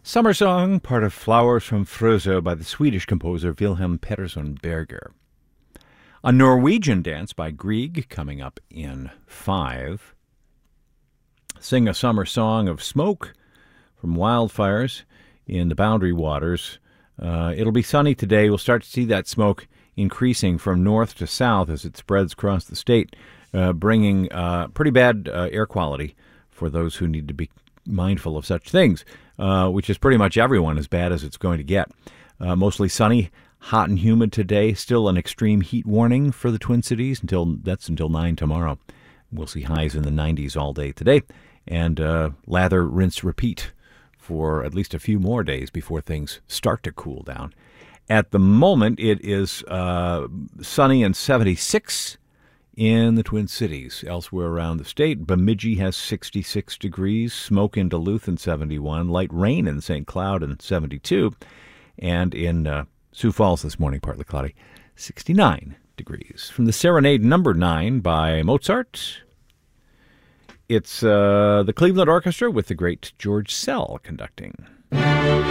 Summer Song, part of Flowers from Frösö by the Swedish composer Wilhelm Pettersson Berger. A Norwegian Dance by Grieg, coming up in 5. Sing a Summer Song of Smoke from Wildfires in the Boundary Waters. It'll be sunny today. We'll start to see that smoke increasing from north to south as it spreads across the state, bringing pretty bad air quality for those who need to be mindful of such things, which is pretty much everyone, as bad as it's going to get. Mostly sunny, hot and humid today. Still an extreme heat warning for the Twin Cities until 9 tomorrow. We'll see highs in the 90s all day today, and lather, rinse, repeat for at least a few more days before things start to cool down. At the moment, it is sunny and 76 in the Twin Cities. Elsewhere around the state, Bemidji has 66 degrees, smoke in Duluth and 71, light rain in St. Cloud and 72, and in Sioux Falls this morning, partly cloudy, 69 degrees. From the Serenade Number 9 by Mozart, it's the Cleveland Orchestra with the great George Szell conducting.